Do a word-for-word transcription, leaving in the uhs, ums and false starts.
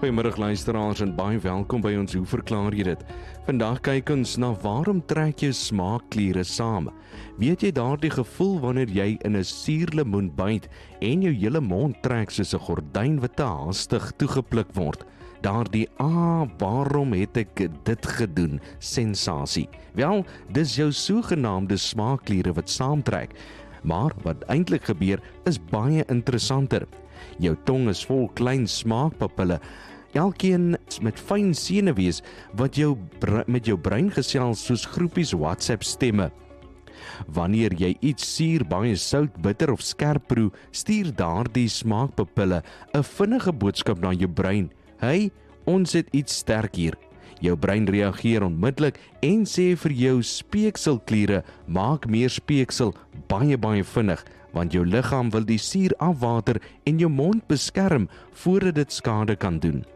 Goeiemiddag luisteraars en baie welkom by ons Hoe verklaar jy dit? Vandag kyk ons na waarom trek jou smaakkliere saam. Weet jy daardie gevoel wanneer jy in 'n suurlemoen byt en jou hele mond trek soos 'n gordyn wat te haastig toegepluk word? Daardie ah, waarom het ek dit gedoen? Sensasie. Wel, dis jou sogenaamde smaakkliere wat saamtrek. Maar wat eintlik gebeur is baie interessanter. Jou tong is vol klein smaakpapille, elkeen met fyn senuwees wat jou met jou brein gesels soos groepies WhatsApp stemme. Wanneer jy iets suur, baie sout, bitter of skerp proe, stuur daardie smaakpapille 'n vinnige boodskap na jou brein. Hey, ons het iets sterk hier. Jou brein reageer onmiddellik en sê vir jou speekselkliere, maak meer speeksel baie baie vinnig, want jou liggaam wil die suur afwater en jou mond beskerm voordat dit skade kan doen.